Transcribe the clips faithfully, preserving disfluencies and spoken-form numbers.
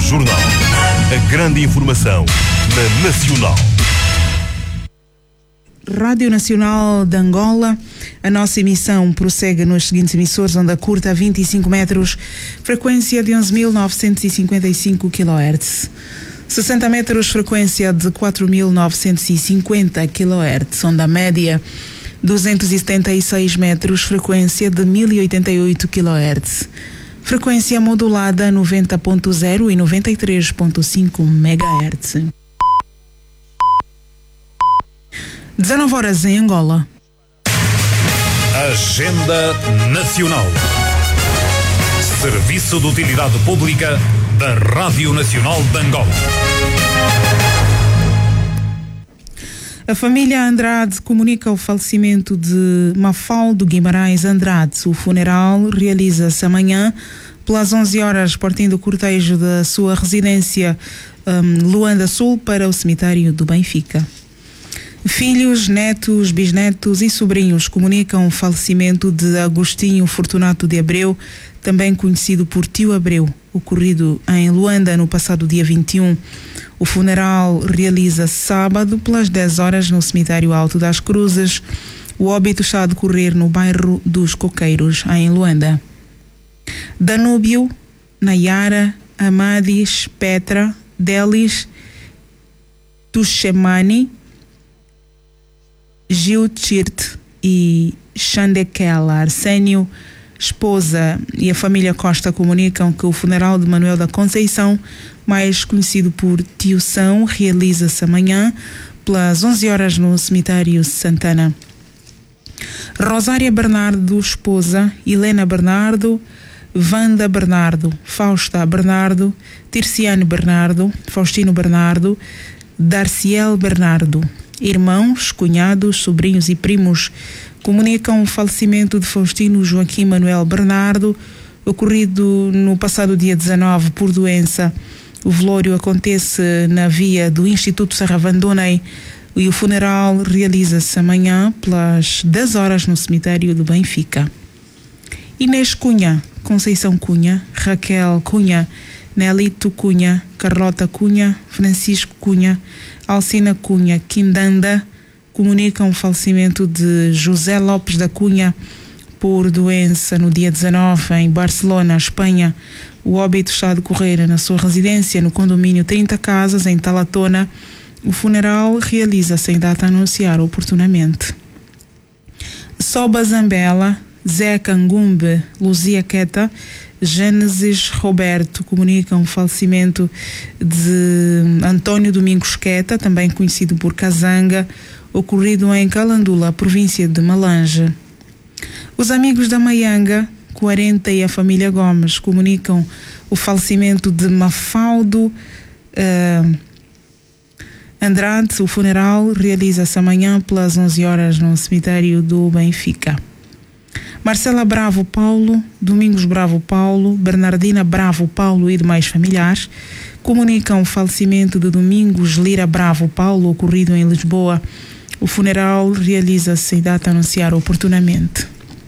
Jornal. A grande informação na Nacional. Rádio Nacional de Angola. A nossa emissão prossegue nos seguintes emissores: onda curta vinte e cinco metros, frequência de onze mil novecentos e cinquenta e cinco quilohertz. sessenta metros, frequência de quatro mil novecentos e cinquenta quilohertz. Onda média duzentos e setenta e seis metros, frequência de mil e oitenta e oito quilohertz. Frequência modulada noventa ponto zero e noventa e três ponto cinco megahertz. dezenove horas em Angola. Agenda Nacional. Serviço de Utilidade Pública da Rádio Nacional de Angola. A família Andrade comunica o falecimento de Mafaldo Guimarães Andrade. O funeral realiza-se amanhã pelas onze horas, partindo o cortejo da sua residência um, Luanda Sul para o cemitério do Benfica. Filhos, netos, bisnetos e sobrinhos comunicam o falecimento de Agostinho Fortunato de Abreu, também conhecido por Tio Abreu, ocorrido em Luanda no passado dia vinte e um. O funeral realiza-se sábado pelas dez horas no cemitério Alto das Cruzes. O óbito está a decorrer no bairro dos Coqueiros, em Luanda. Danúbio, Nayara, Amadis, Petra, Delis, Tushemani, Gilchirt e Xandequela Arsénio, esposa e a família Costa comunicam que o funeral de Manuel da Conceição, mais conhecido por Tio São, realiza-se amanhã pelas onze horas no cemitério Santana. Rosária Bernardo, esposa, Helena Bernardo, Wanda Bernardo, Fausta Bernardo, Tirciane Bernardo, Faustino Bernardo, Darciel Bernardo, irmãos, cunhados, sobrinhos e primos comunicam o falecimento de Faustino Joaquim Manuel Bernardo, ocorrido no passado dia dezanove por doença. O velório acontece na via do Instituto Serravandonei e o funeral realiza-se amanhã pelas dez horas no cemitério do Benfica. Inês Cunha, Conceição Cunha, Raquel Cunha, Nelito Cunha, Carlota Cunha, Francisco Cunha, Alcina Cunha, Quindanda comunicam o falecimento de José Lopes da Cunha por doença no dia dezanove em Barcelona, Espanha. O óbito está a decorrer na sua residência no condomínio trinta Casas, em Talatona. O funeral realiza-se em data a anunciar oportunamente. Soba Zambela, Zé Cangumbe, Luzia Queta, Gênesis Roberto comunicam o falecimento de Antônio Domingos Queta, também conhecido por Kazanga, ocorrido em Calandula, província de Malange. Os amigos da Maianga, quarenta e a família Gomes comunicam o falecimento de Mafaldo uh, Andrade. O funeral realiza-se amanhã pelas onze horas no cemitério do Benfica. Marcela Bravo Paulo, Domingos Bravo Paulo, Bernardina Bravo Paulo e demais familiares comunicam o falecimento de Domingos Lira Bravo Paulo, ocorrido em Lisboa. O funeral realiza-se em data a anunciar oportunamente.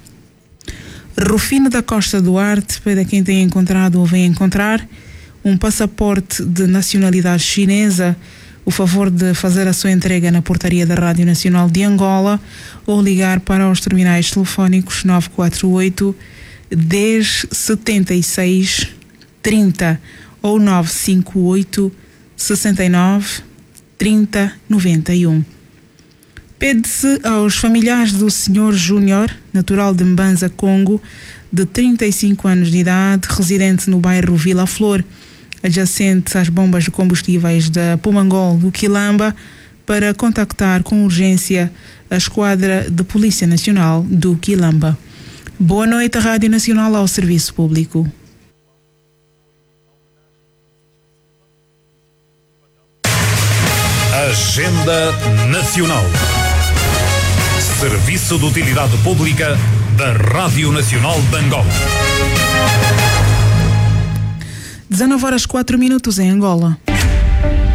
Rufino da Costa Duarte, para quem tem encontrado ou vem encontrar um passaporte de nacionalidade chinesa, o favor de fazer a sua entrega na portaria da Rádio Nacional de Angola ou ligar para os terminais telefónicos nove quatro oito, dez, setenta e seis, trinta ou nove cinco oito, sessenta e nove, trinta, noventa e um. Pede-se aos familiares do senhor Júnior, natural de Mbanza, Congo, de trinta e cinco anos de idade, residente no bairro Vila Flor, adjacente às bombas de combustíveis da Pumangol do Quilamba, para contactar com urgência a Esquadra de Polícia Nacional do Quilamba. Boa noite, a Rádio Nacional ao serviço público. Agenda Nacional. Serviço de Utilidade Pública da Rádio Nacional de Angola. dezenove horas quatro minutos em Angola.